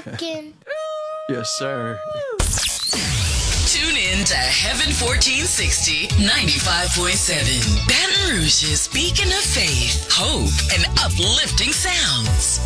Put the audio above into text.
Working. Yes, sir. Tune in to Heaven 1460 95.7. Baton Rouge's beacon of faith, hope, and uplifting sounds.